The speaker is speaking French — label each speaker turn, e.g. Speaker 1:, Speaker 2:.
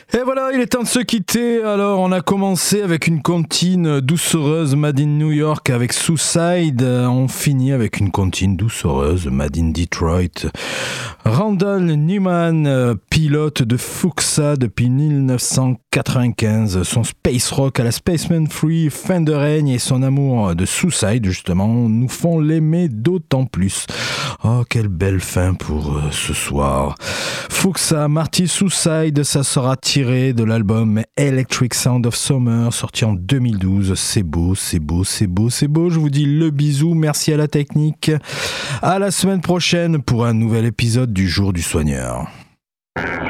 Speaker 1: Et voilà, il est temps de se quitter. Alors, on a commencé avec une comptine doucereuse Made in New York avec Suicide. On finit avec une comptine doucereuse Made in Detroit. Randall Newman, pilote de Fuchsia depuis 1995. Son space rock à la Spaceman Free, Fender Raigne et son amour de Suicide, justement, nous font l'aimer d'autant plus. Oh, quelle belle fin pour ce soir. Fuchsia, Marty Suicide, ça sera tiré de l'album Electric Sound of Summer, sorti en 2012. C'est beau, c'est beau, c'est beau, c'est beau. Je vous dis le bisou, merci à la technique. À la semaine prochaine pour un nouvel épisode du Jour du Soigneur.